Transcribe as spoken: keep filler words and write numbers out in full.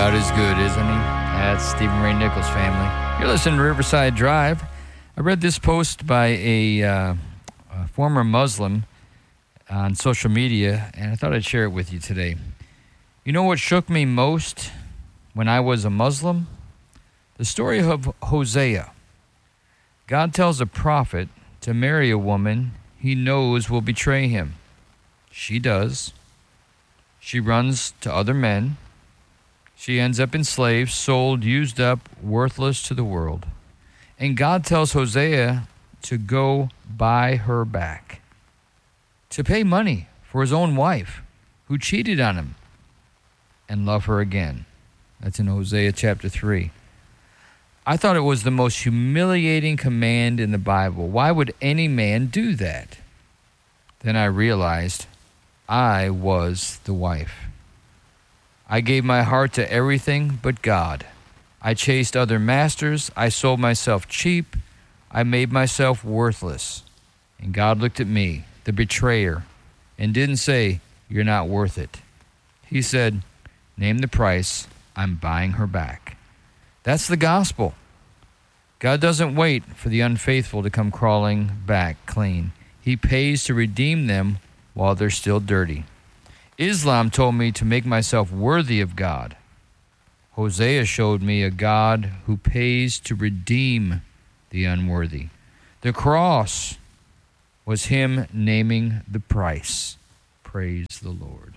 God is good, isn't he? That's Stephen Ray Nichols' family. You're listening to Riverside Drive. I read this post by a, uh, a former Muslim on social media, and I thought I'd share it with you today. You know what shook me most when I was a Muslim? The story of Hosea. God tells a prophet to marry a woman he knows will betray him. She does. She runs to other men. She ends up enslaved, sold, used up, worthless to the world. And God tells Hosea to go buy her back, to pay money for his own wife who cheated on him, and love her again. That's in Hosea chapter three. I thought it was the most humiliating command in the Bible. Why would any man do that? Then I realized I was the wife. I gave my heart to everything but God. I chased other masters. I sold myself cheap. I made myself worthless. And God looked at me, the betrayer, and didn't say, "You're not worth it." He said, "Name the price. I'm buying her back." That's the gospel. God doesn't wait for the unfaithful to come crawling back clean. He pays to redeem them while they're still dirty. Islam told me to make myself worthy of God. Hosea showed me a God who pays to redeem the unworthy. The cross was him naming the price. Praise the Lord.